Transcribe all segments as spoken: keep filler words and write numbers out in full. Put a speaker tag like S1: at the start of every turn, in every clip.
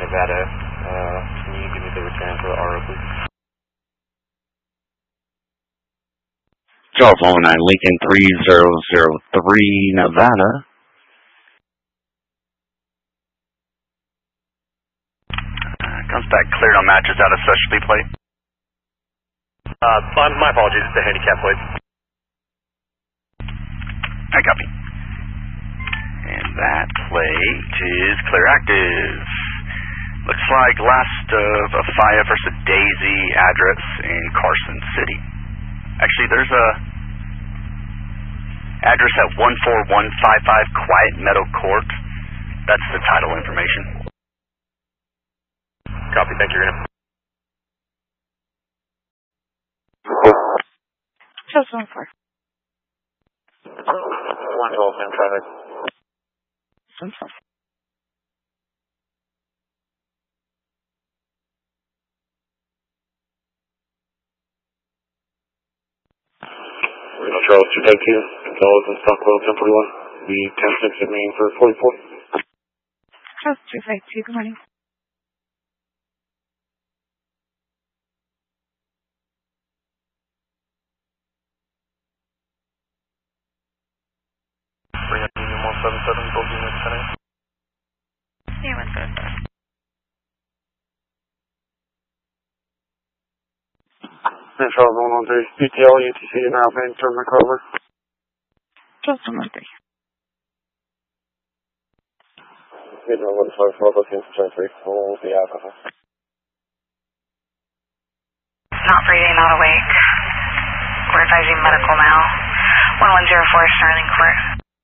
S1: Nevada. Uh, can you give me the return for the R O, please?
S2: Charles one nine Lincoln three zero zero three, Nevada.
S3: Uh, comes back cleared on matches out of specialty plate.
S1: Uh, my, my apologies, it's a handicap plate.
S3: I copy. And that plate is clear active. Looks like last of a Faya versus Daisy address in Carson City. Actually, there's a address at one four one five five Quiet Meadow Court. That's the title information.
S1: Copy, thank you, Rena.
S4: Just one four.
S1: one twelve, same traffic.
S4: One four.
S1: Reno Charles two five two, Gonzalez and Stockwell ten forty-one. The ten six at Main for forty-four.
S4: Charles two five two, good morning.
S1: Bring up Union one seven seven, both units ten eight.
S4: Yeah, one seven seven.
S1: Reno Charles one one three, U T L, U T C, and Alpha, and turn my car over.
S4: Just one one three.
S1: Getting a little five four, looking for turn three, full the alcohol.
S5: Not breathing, not awake. We're advising medical now. one one zero four, Starling Court.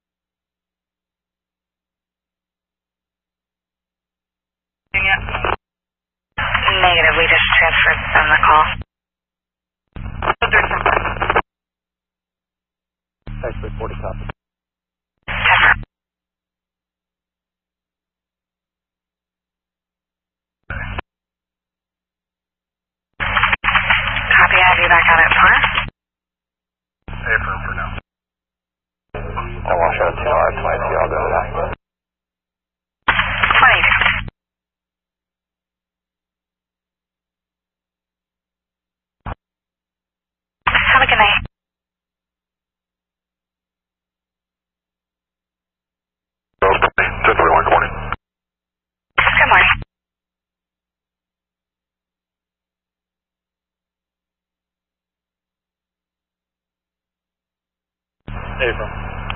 S5: Negative, we just transferred them the call.
S1: Actually, forty copy.
S5: Copy, I have you back out at four.
S1: Affirm for now.
S3: I watch out T R twenty-two, I'll go to that.
S5: twenty. Have a good night.
S1: ten forty-one, good morning.
S5: Good morning.
S1: April.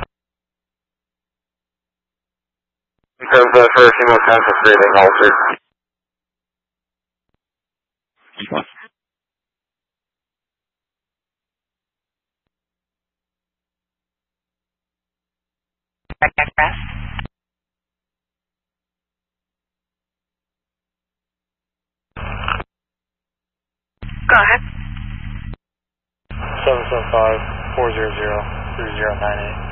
S1: Because uh, for a single conscious breathing altered.
S5: Address. Go ahead.
S1: seven seven five, four zero zero, three zero nine eight.